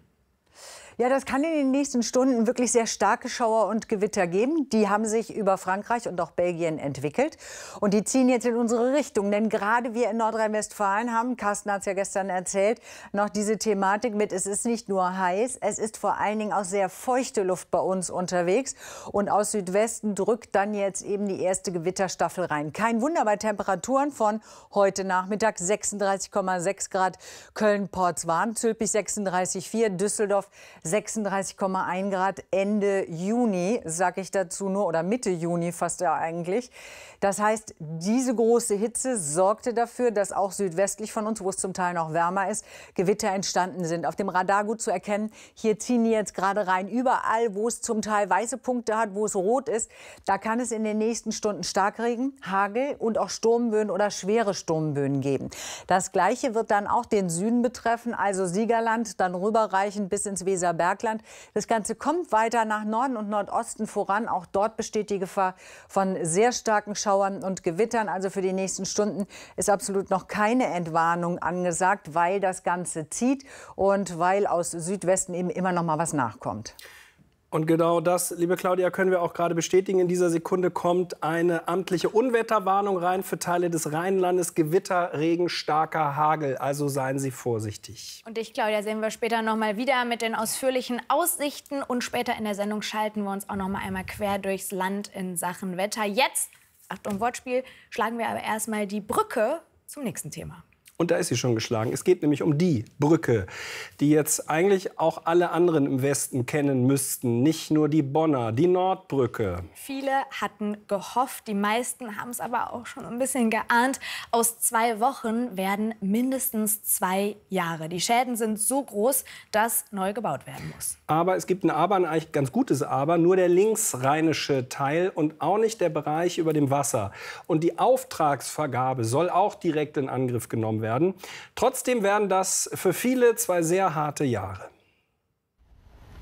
Ja, das kann in den nächsten Stunden wirklich sehr starke Schauer und Gewitter geben. Die haben sich über Frankreich und auch Belgien entwickelt. Und die ziehen jetzt in unsere Richtung. Denn gerade wir in Nordrhein-Westfalen haben, Carsten hat es ja gestern erzählt, noch diese Thematik mit, es ist nicht nur heiß, es ist vor allen Dingen auch sehr feuchte Luft bei uns unterwegs. Und aus Südwesten drückt dann jetzt eben die erste Gewitterstaffel rein. Kein Wunder bei Temperaturen von heute Nachmittag sechsunddreißig Komma sechs Grad Köln-Portswarm, Zülpich sechsunddreißig Komma vier, Düsseldorf sechsunddreißig Komma eins Grad Ende Juni, sage ich dazu nur, oder Mitte Juni fast ja eigentlich. Das heißt, diese große Hitze sorgte dafür, dass auch südwestlich von uns, wo es zum Teil noch wärmer ist, Gewitter entstanden sind. Auf dem Radar gut zu erkennen, hier ziehen die jetzt gerade rein. Überall, wo es zum Teil weiße Punkte hat, wo es rot ist, da kann es in den nächsten Stunden Starkregen, Hagel und auch Sturmböen oder schwere Sturmböen geben. Das Gleiche wird dann auch den Süden betreffen, also Siegerland, dann rüberreichend bis ins Weserbergland. Das Ganze kommt weiter nach Norden und Nordosten voran. Auch dort besteht die Gefahr von sehr starken Schauern und Gewittern. Also für die nächsten Stunden ist absolut noch keine Entwarnung angesagt, weil das Ganze zieht und weil aus Südwesten eben immer noch mal was nachkommt. Und genau das, liebe Claudia, können wir auch gerade bestätigen. In dieser Sekunde kommt eine amtliche Unwetterwarnung rein für Teile des Rheinlandes. Gewitter, Regen, starker Hagel. Also seien Sie vorsichtig. Und dich, Claudia, sehen wir später noch mal wieder mit den ausführlichen Aussichten. Und später in der Sendung schalten wir uns auch noch mal einmal quer durchs Land in Sachen Wetter. Jetzt, Achtung Wortspiel, schlagen wir aber erstmal die Brücke zum nächsten Thema. Und da ist sie schon geschlagen. Es geht nämlich um die Brücke, die jetzt eigentlich auch alle anderen im Westen kennen müssten. Nicht nur die Bonner, die Nordbrücke. Viele hatten gehofft, die meisten haben es aber auch schon ein bisschen geahnt. Aus zwei Wochen werden mindestens zwei Jahre. Die Schäden sind so groß, dass neu gebaut werden muss. Aber es gibt ein Aber, ein eigentlich ganz gutes Aber. Nur der linksrheinische Teil und auch nicht der Bereich über dem Wasser. Und die Auftragsvergabe soll auch direkt in Angriff genommen werden. Werden. Trotzdem werden das für viele zwei sehr harte Jahre.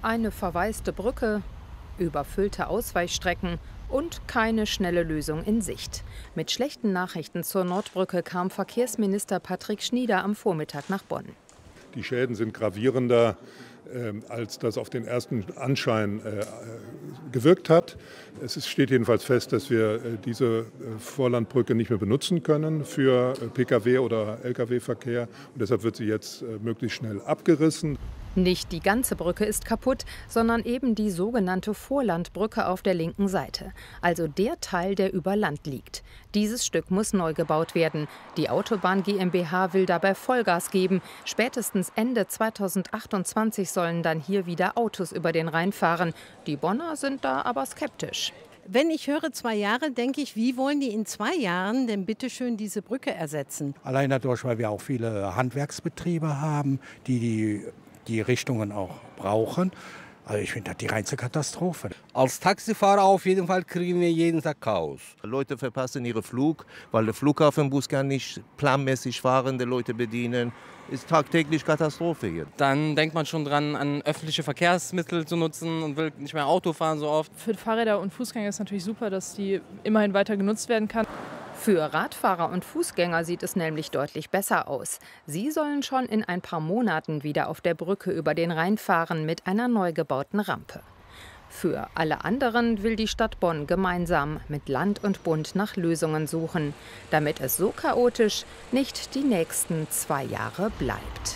Eine verwaiste Brücke, überfüllte Ausweichstrecken und keine schnelle Lösung in Sicht. Mit schlechten Nachrichten zur Nordbrücke kam Verkehrsminister Patrick Schnieder am Vormittag nach Bonn. Die Schäden sind gravierender, äh, als das auf den ersten Anschein äh, gewirkt hat. Es steht jedenfalls fest, dass wir äh, diese äh, Vorlandbrücke nicht mehr benutzen können für äh, Pkw- oder Lkw-Verkehr. Und deshalb wird sie jetzt äh, möglichst schnell abgerissen. Nicht die ganze Brücke ist kaputt, sondern eben die sogenannte Vorlandbrücke auf der linken Seite. Also der Teil, der über Land liegt. Dieses Stück muss neu gebaut werden. Die Autobahn GmbH will dabei Vollgas geben. Spätestens Ende zweitausendachtundzwanzig sollen dann hier wieder Autos über den Rhein fahren. Die Bonner sind da aber skeptisch. Wenn ich höre zwei Jahre, denke ich, wie wollen die in zwei Jahren denn bitte schön diese Brücke ersetzen? Allein dadurch, weil wir auch viele Handwerksbetriebe haben, die die die Richtungen auch brauchen. Also ich finde das die reinste Katastrophe. Als Taxifahrer auf jeden Fall kriegen wir jeden Tag Chaos. Leute verpassen ihren Flug, weil der Flughafenbus kann nicht planmäßig fahrende Leute bedienen. Ist tagtäglich Katastrophe hier. Dann denkt man schon dran, an öffentliche Verkehrsmittel zu nutzen und will nicht mehr Auto fahren so oft. Für Fahrräder und Fußgänger ist natürlich super, dass die immerhin weiter genutzt werden kann. Für Radfahrer und Fußgänger sieht es nämlich deutlich besser aus. Sie sollen schon in ein paar Monaten wieder auf der Brücke über den Rhein fahren mit einer neu gebauten Rampe. Für alle anderen will die Stadt Bonn gemeinsam mit Land und Bund nach Lösungen suchen, damit es so chaotisch nicht die nächsten zwei Jahre bleibt.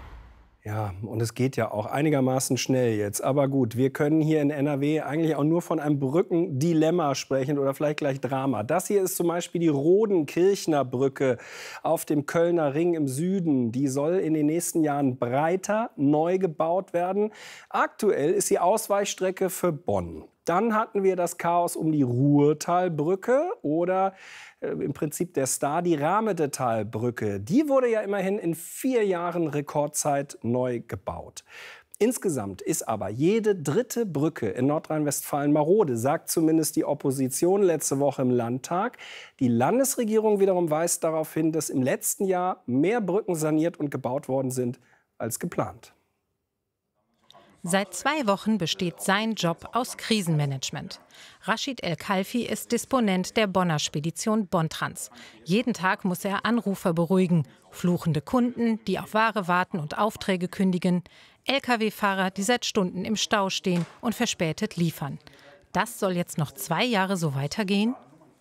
Ja, und es geht ja auch einigermaßen schnell jetzt. Aber gut, wir können hier in N R W eigentlich auch nur von einem Brückendilemma sprechen oder vielleicht gleich Drama. Das hier ist zum Beispiel die Rodenkirchner Brücke auf dem Kölner Ring im Süden. Die soll in den nächsten Jahren breiter neu gebaut werden. Aktuell ist die Ausweichstrecke für Bonn. Dann hatten wir das Chaos um die Ruhrtalbrücke oder äh, im Prinzip der Star, die Rahmedetalbrücke. Die wurde ja immerhin in vier Jahren Rekordzeit neu gebaut. Insgesamt ist aber jede dritte Brücke in Nordrhein-Westfalen marode, sagt zumindest die Opposition letzte Woche im Landtag. Die Landesregierung wiederum weist darauf hin, dass im letzten Jahr mehr Brücken saniert und gebaut worden sind als geplant. Seit zwei Wochen besteht sein Job aus Krisenmanagement. Rashid El-Khalfi ist Disponent der Bonner Spedition Bontrans. Jeden Tag muss er Anrufer beruhigen, fluchende Kunden, die auf Ware warten und Aufträge kündigen, Lkw-Fahrer, die seit Stunden im Stau stehen und verspätet liefern. Das soll jetzt noch zwei Jahre so weitergehen?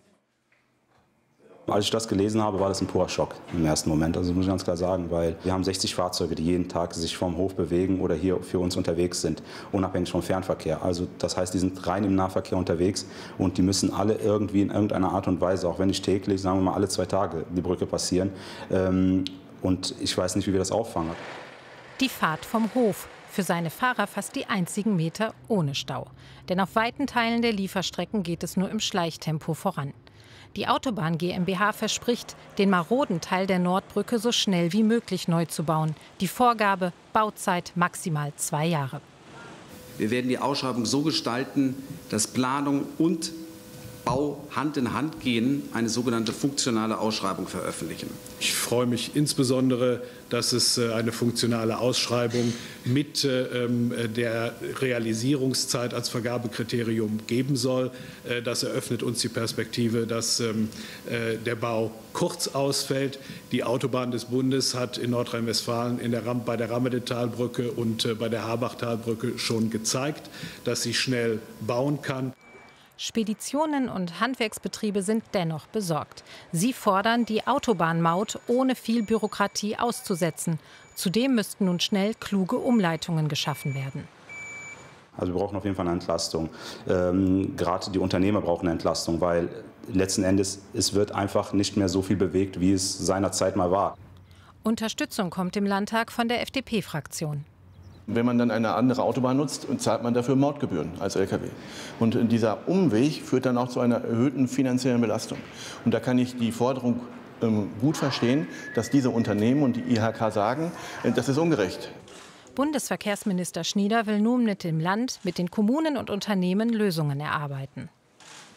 Als ich das gelesen habe, war das ein purer Schock im ersten Moment. Also muss ich ganz klar sagen, weil wir haben sechzig Fahrzeuge, die jeden Tag sich vom Hof bewegen oder hier für uns unterwegs sind, unabhängig vom Fernverkehr. Also das heißt, die sind rein im Nahverkehr unterwegs und die müssen alle irgendwie in irgendeiner Art und Weise, auch wenn nicht täglich, sagen wir mal alle zwei Tage die Brücke passieren. Und ich weiß nicht, wie wir das auffangen. Die Fahrt vom Hof. Für seine Fahrer fast die einzigen Meter ohne Stau. Denn auf weiten Teilen der Lieferstrecken geht es nur im Schleichtempo voran. Die Autobahn GmbH verspricht, den maroden Teil der Nordbrücke so schnell wie möglich neu zu bauen. Die Vorgabe: Bauzeit maximal zwei Jahre. Wir werden die Ausschreibung so gestalten, dass Planung und Bau Hand in Hand gehen, eine sogenannte funktionale Ausschreibung veröffentlichen. Ich freue mich insbesondere, dass es eine funktionale Ausschreibung mit der Realisierungszeit als Vergabekriterium geben soll. Das eröffnet uns die Perspektive, dass der Bau kurz ausfällt. Die Autobahn des Bundes hat in Nordrhein-Westfalen in der Ram- bei der Rammedetalbrücke und bei der Habachtalbrücke schon gezeigt, dass sie schnell bauen kann. Speditionen und Handwerksbetriebe sind dennoch besorgt. Sie fordern, die Autobahnmaut ohne viel Bürokratie auszusetzen. Zudem müssten nun schnell kluge Umleitungen geschaffen werden. Also wir brauchen auf jeden Fall eine Entlastung. Ähm, gerade die Unternehmer brauchen eine Entlastung, weil letzten Endes es wird einfach nicht mehr so viel bewegt, wie es seinerzeit mal war. Unterstützung kommt im Landtag von der F D P-Fraktion. Wenn man dann eine andere Autobahn nutzt, zahlt man dafür Mautgebühren als L K W. Und dieser Umweg führt dann auch zu einer erhöhten finanziellen Belastung. Und da kann ich die Forderung ähm, gut verstehen, dass diese Unternehmen und die I H K sagen, äh, das ist ungerecht. Bundesverkehrsminister Schnieder will nun mit dem Land, mit den Kommunen und Unternehmen Lösungen erarbeiten.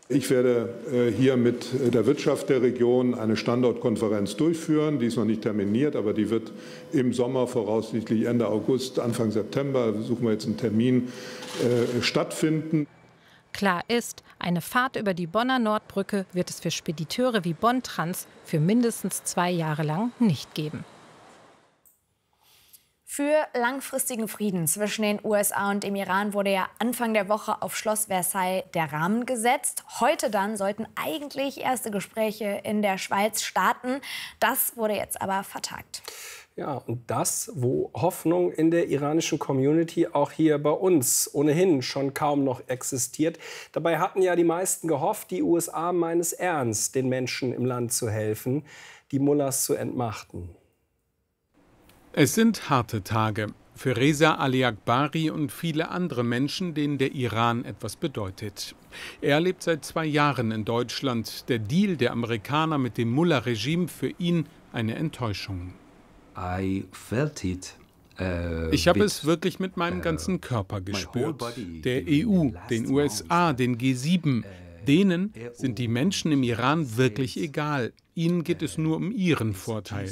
Ich werde äh, hier mit der Wirtschaft der Region eine Standortkonferenz durchführen. Die ist noch nicht terminiert, aber die wird im Sommer, voraussichtlich Ende August, Anfang September, suchen wir jetzt einen Termin, äh, stattfinden. Klar ist, eine Fahrt über die Bonner Nordbrücke wird es für Spediteure wie Bontrans für mindestens zwei Jahre lang nicht geben. Für langfristigen Frieden zwischen den U S A und dem Iran wurde ja Anfang der Woche auf Schloss Versailles der Rahmen gesetzt. Heute dann sollten eigentlich erste Gespräche in der Schweiz starten. Das wurde jetzt aber vertagt. Ja, und das, wo Hoffnung in der iranischen Community auch hier bei uns ohnehin schon kaum noch existiert. Dabei hatten ja die meisten gehofft, die U S A meinen es ernst, den Menschen im Land zu helfen, die Mullahs zu entmachten. Es sind harte Tage für Reza Ali Akbari und viele andere Menschen, denen der Iran etwas bedeutet. Er lebt seit zwei Jahren in Deutschland. Der Deal der Amerikaner mit dem Mullah-Regime für ihn eine Enttäuschung. I felt it. Ich habe es wirklich mit meinem ganzen Körper gespürt. Der E U, den U S A, den G sieben. Denen sind die Menschen im Iran wirklich egal. Ihnen geht es nur um ihren Vorteil.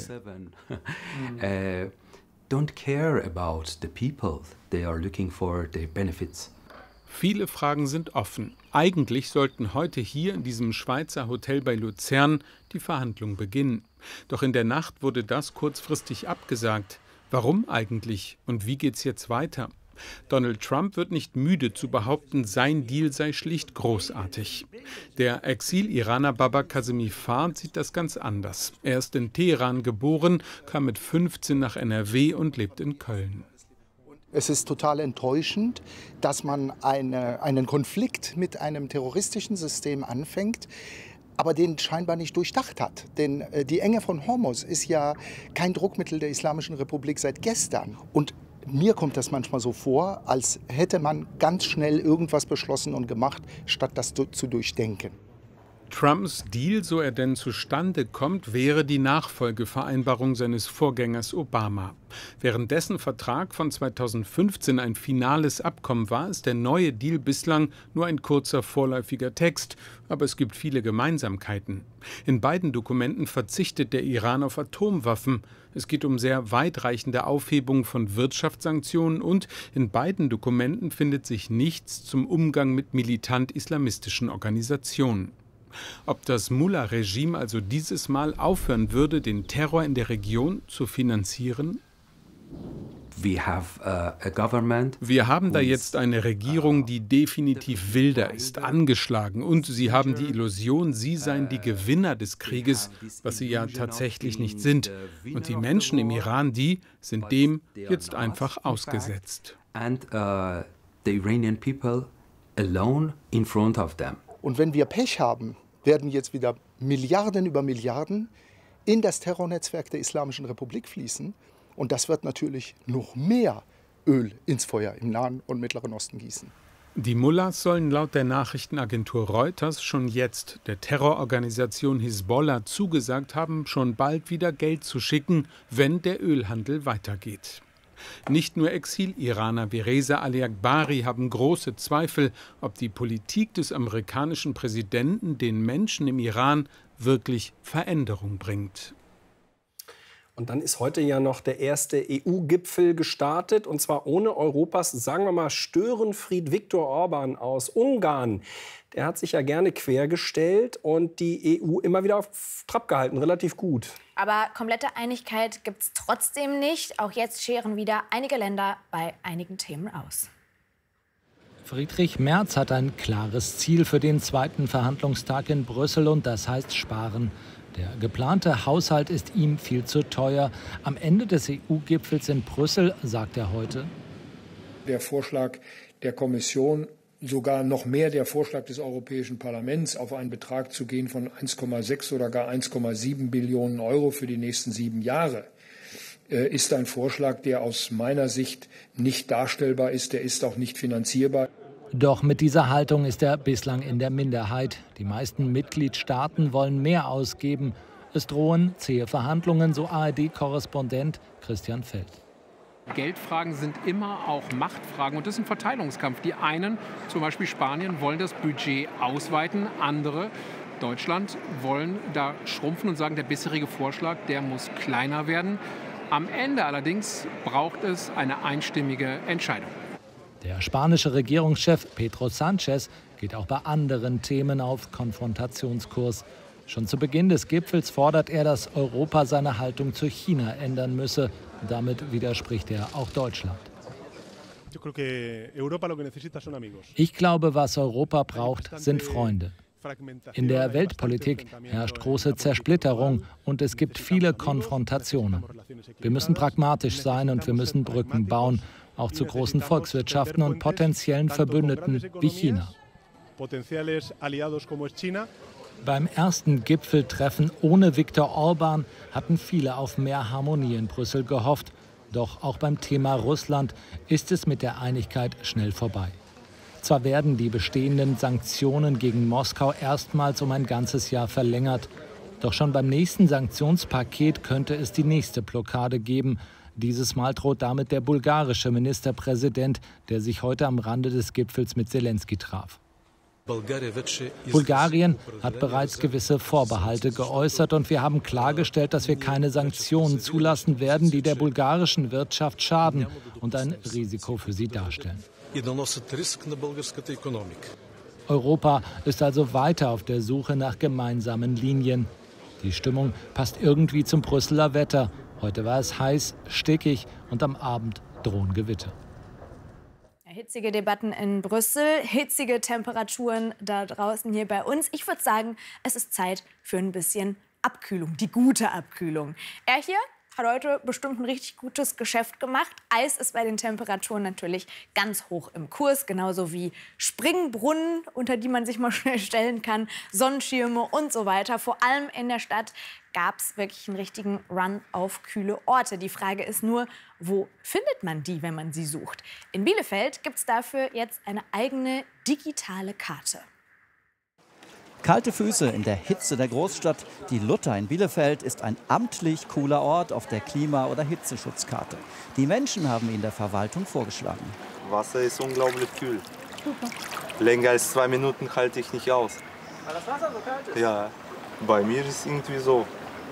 Viele Fragen sind offen. Eigentlich sollten heute hier in diesem Schweizer Hotel bei Luzern die Verhandlungen beginnen. Doch in der Nacht wurde das kurzfristig abgesagt. Warum eigentlich und wie geht's jetzt weiter? Donald Trump wird nicht müde zu behaupten, sein Deal sei schlicht großartig. Der Exil-Iraner Baba Kazemi Fard sieht das ganz anders. Er ist in Teheran geboren, kam mit fünfzehn nach N R W und lebt in Köln. Es ist total enttäuschend, dass man eine, einen Konflikt mit einem terroristischen System anfängt, aber den scheinbar nicht durchdacht hat. Denn äh, die Enge von Hormuz ist ja kein Druckmittel der Islamischen Republik seit gestern. Und mir kommt das manchmal so vor, als hätte man ganz schnell irgendwas beschlossen und gemacht, statt das zu durchdenken. Trumps Deal, so er denn zustande kommt, wäre die Nachfolgevereinbarung seines Vorgängers Obama. Während dessen Vertrag von zweitausendfünfzehn ein finales Abkommen war, ist der neue Deal bislang nur ein kurzer vorläufiger Text, aber es gibt viele Gemeinsamkeiten. In beiden Dokumenten verzichtet der Iran auf Atomwaffen. Es geht um sehr weitreichende Aufhebung von Wirtschaftssanktionen und in beiden Dokumenten findet sich nichts zum Umgang mit militant-islamistischen Organisationen. Ob das Mullah-Regime also dieses Mal aufhören würde, den Terror in der Region zu finanzieren? We have, uh, a government Wir haben da jetzt eine Regierung, die definitiv wilder ist, angeschlagen. Und sie haben die Illusion, sie seien die Gewinner des Krieges, was sie ja tatsächlich nicht sind. Und die Menschen im Iran, die sind dem jetzt einfach ausgesetzt. And uh, the Iranian people alone in front of them. Und wenn wir Pech haben, werden jetzt wieder Milliarden über Milliarden in das Terrornetzwerk der Islamischen Republik fließen. Und das wird natürlich noch mehr Öl ins Feuer im Nahen und Mittleren Osten gießen. Die Mullahs sollen laut der Nachrichtenagentur Reuters schon jetzt der Terrororganisation Hisbollah zugesagt haben, schon bald wieder Geld zu schicken, wenn der Ölhandel weitergeht. Nicht nur Exil-Iraner wie Reza Ali Akbari haben große Zweifel, ob die Politik des amerikanischen Präsidenten den Menschen im Iran wirklich Veränderung bringt. Und dann ist heute ja noch der erste E U-Gipfel gestartet, und zwar ohne Europas, sagen wir mal, Störenfried Viktor Orban aus Ungarn. Der hat sich ja gerne quergestellt und die E U immer wieder auf Trab gehalten, relativ gut. Aber komplette Einigkeit gibt es trotzdem nicht. Auch jetzt scheren wieder einige Länder bei einigen Themen aus. Friedrich Merz hat ein klares Ziel für den zweiten Verhandlungstag in Brüssel, und das heißt Sparen. Der geplante Haushalt ist ihm viel zu teuer. Am Ende des E U-Gipfels in Brüssel sagt er heute: Der Vorschlag der Kommission, sogar noch mehr der Vorschlag des Europäischen Parlaments, auf einen Betrag zu gehen von eins Komma sechs oder gar eins Komma sieben Billionen Euro für die nächsten sieben Jahre, ist ein Vorschlag, der aus meiner Sicht nicht darstellbar ist. Der ist auch nicht finanzierbar. Doch mit dieser Haltung ist er bislang in der Minderheit. Die meisten Mitgliedstaaten wollen mehr ausgeben. Es drohen zähe Verhandlungen, so A R D-Korrespondent Christian Feld. Geldfragen sind immer auch Machtfragen und das ist ein Verteilungskampf. Die einen, zum Beispiel Spanien, wollen das Budget ausweiten, andere, Deutschland, wollen da schrumpfen und sagen, der bisherige Vorschlag, der muss kleiner werden. Am Ende allerdings braucht es eine einstimmige Entscheidung. Der spanische Regierungschef Pedro Sánchez geht auch bei anderen Themen auf Konfrontationskurs. Schon zu Beginn des Gipfels fordert er, dass Europa seine Haltung zu China ändern müsse. Damit widerspricht er auch Deutschland. Ich glaube, was Europa braucht, sind Freunde. In der Weltpolitik herrscht große Zersplitterung und es gibt viele Konfrontationen. Wir müssen pragmatisch sein und wir müssen Brücken bauen, auch zu großen Volkswirtschaften und potenziellen Verbündeten wie China. Beim ersten Gipfeltreffen ohne Viktor Orbán hatten viele auf mehr Harmonie in Brüssel gehofft. Doch auch beim Thema Russland ist es mit der Einigkeit schnell vorbei. Zwar werden die bestehenden Sanktionen gegen Moskau erstmals um ein ganzes Jahr verlängert. Doch schon beim nächsten Sanktionspaket könnte es die nächste Blockade geben. Dieses Mal droht damit der bulgarische Ministerpräsident, der sich heute am Rande des Gipfels mit Selenskyj traf. Bulgarien hat bereits gewisse Vorbehalte geäußert und wir haben klargestellt, dass wir keine Sanktionen zulassen werden, die der bulgarischen Wirtschaft schaden und ein Risiko für sie darstellen. Europa ist also weiter auf der Suche nach gemeinsamen Linien. Die Stimmung passt irgendwie zum Brüsseler Wetter. Heute war es heiß, stickig und am Abend drohen Gewitter. Hitzige Debatten in Brüssel, hitzige Temperaturen da draußen hier bei uns. Ich würde sagen, es ist Zeit für ein bisschen Abkühlung, die gute Abkühlung. Er hier hat heute bestimmt ein richtig gutes Geschäft gemacht. Eis ist bei den Temperaturen natürlich ganz hoch im Kurs, genauso wie Springbrunnen, unter die man sich mal schnell stellen kann, Sonnenschirme und so weiter. Vor allem in der Stadt gab es wirklich einen richtigen Run auf kühle Orte. Die Frage ist nur, wo findet man die, wenn man sie sucht? In Bielefeld gibt es dafür jetzt eine eigene digitale Karte. Kalte Füße in der Hitze der Großstadt. Die Luther in Bielefeld ist ein amtlich cooler Ort auf der Klima- oder Hitzeschutzkarte. Die Menschen haben ihn der Verwaltung vorgeschlagen. Wasser ist unglaublich kühl. Länger als zwei Minuten halte ich nicht aus. Weil das Wasser so kalt ist? Ja, bei mir ist es irgendwie so.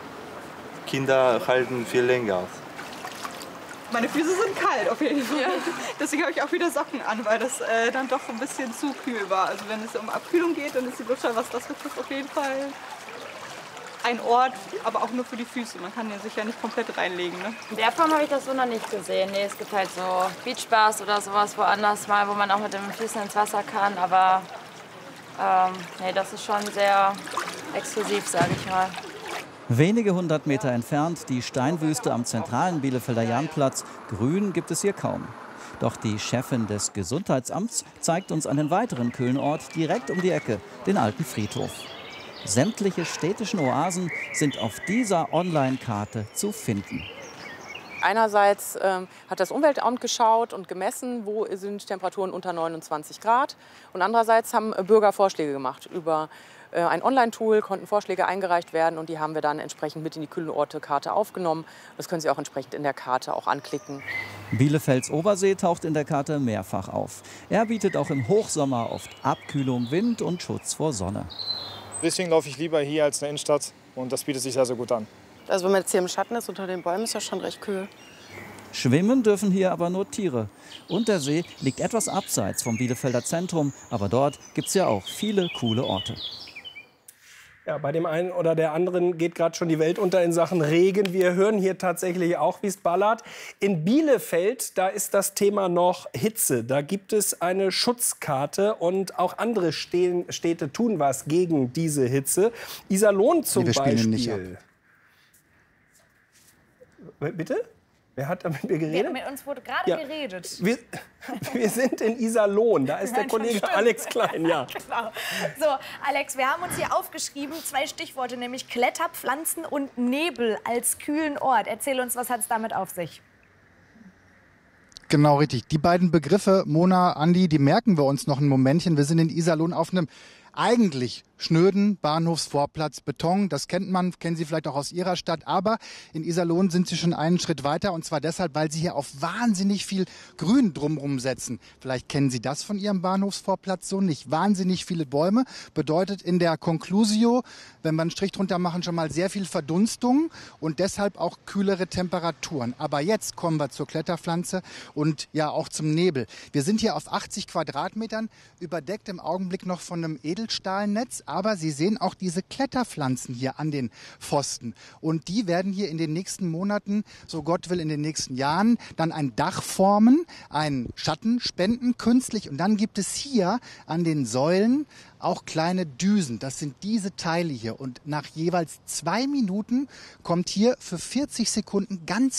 Kinder halten viel länger aus. Meine Füße sind kalt auf jeden Fall. Ja. Deswegen habe ich auch wieder Socken an, weil das äh, dann doch ein bisschen zu kühl war. Also wenn es um Abkühlung geht, dann ist die Luther, was das betrifft, auf jeden Fall ein Ort, aber auch nur für die Füße. Man kann ja sich ja nicht komplett reinlegen. Ne? In der Form habe ich das so noch nicht gesehen. Nee, es gibt halt so Beachbars oder sowas woanders mal, wo man auch mit den Füßen ins Wasser kann. Aber ähm, nee, das ist schon sehr exklusiv, sage ich mal. Wenige hundert Meter entfernt die Steinwüste am zentralen Bielefelder Jahnplatz. Grün gibt es hier kaum. Doch die Chefin des Gesundheitsamts zeigt uns einen weiteren kühlen Ort direkt um die Ecke, den alten Friedhof. Sämtliche städtischen Oasen sind auf dieser Online-Karte zu finden. Einerseits ähm, hat das Umweltamt geschaut und gemessen, wo sind Temperaturen unter neunundzwanzig Grad. Und andererseits haben Bürger Vorschläge gemacht. Über äh, ein Online-Tool konnten Vorschläge eingereicht werden und die haben wir dann entsprechend mit in die kühlen Orte-Karte aufgenommen. Das können Sie auch entsprechend in der Karte auch anklicken. Bielefelds Obersee taucht in der Karte mehrfach auf. Er bietet auch im Hochsommer oft Abkühlung, Wind und Schutz vor Sonne. Deswegen laufe ich lieber hier als in der Innenstadt und das bietet sich sehr, sehr gut an. Also wenn man jetzt hier im Schatten ist, unter den Bäumen, ist das schon recht kühl. Schwimmen dürfen hier aber nur Tiere. Und der See liegt etwas abseits vom Bielefelder Zentrum, aber dort gibt es ja auch viele coole Orte. Ja, bei dem einen oder der anderen geht gerade schon die Welt unter in Sachen Regen. Wir hören hier tatsächlich auch, wie es ballert. In Bielefeld, da ist das Thema noch Hitze. Da gibt es eine Schutzkarte und auch andere Städte tun was gegen diese Hitze. Iserlohn zum nee, wir Beispiel. Spielen nicht ab. Bitte? Wer hat da mit mir geredet? Ja, mit uns wurde gerade ja. geredet. Wir, wir sind in Iserlohn. Da ist Nein, der Kollege stimmt. Alex Klein. Ja. Genau. So, Alex, wir haben uns hier aufgeschrieben, zwei Stichworte, nämlich Kletterpflanzen und Nebel als kühlen Ort. Erzähl uns, was hat es damit auf sich? Genau, richtig. Die beiden Begriffe, Mona, Andi, die merken wir uns noch ein Momentchen. Wir sind in Iserlohn auf einem eigentlich schnöden Bahnhofsvorplatz Beton. Das kennt man, kennen Sie vielleicht auch aus Ihrer Stadt. Aber in Iserlohn sind Sie schon einen Schritt weiter. Und zwar deshalb, weil Sie hier auf wahnsinnig viel Grün drumherum setzen. Vielleicht kennen Sie das von Ihrem Bahnhofsvorplatz so nicht. Wahnsinnig viele Bäume bedeutet in der Conclusio, wenn wir einen Strich drunter machen, schon mal sehr viel Verdunstung und deshalb auch kühlere Temperaturen. Aber jetzt kommen wir zur Kletterpflanze und ja auch zum Nebel. Wir sind hier auf achtzig Quadratmetern, überdeckt im Augenblick noch von einem Edelstahlnetz. Aber Sie sehen auch diese Kletterpflanzen hier an den Pfosten. Und die werden hier in den nächsten Monaten, so Gott will in den nächsten Jahren, dann ein Dach formen, einen Schatten spenden künstlich. Und dann gibt es hier an den Säulen auch kleine Düsen. Das sind diese Teile hier. Und nach jeweils zwei Minuten kommt hier für vierzig Sekunden ganz